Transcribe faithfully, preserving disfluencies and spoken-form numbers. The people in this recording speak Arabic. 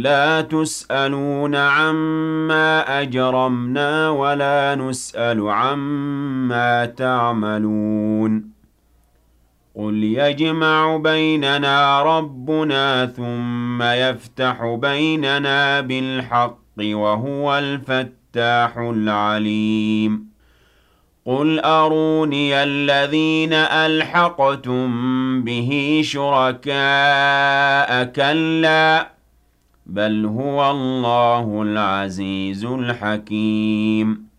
قُل لَّا تُسْأَلُونَ عَمَّا أَجْرَمْنَا وَلَا نُسْأَلُ عَمَّا تَعْمَلُونَ قُلْ يَجْمَعُ بَيْنَنَا رَبُّنَا ثُمَّ يَفْتَحُ بَيْنَنَا بِالْحَقِّ وَهُوَ الْفَتَّاحُ الْعَلِيمُ قُلْ أَرُونِيَ الَّذِينَ أَلْحَقْتُم بِهِ شُرَكَاءَ ۖ كَلَّا ۚ بَلْ هُوَ اللَّهُ الْعَزِيزُ الْحَكِيمُ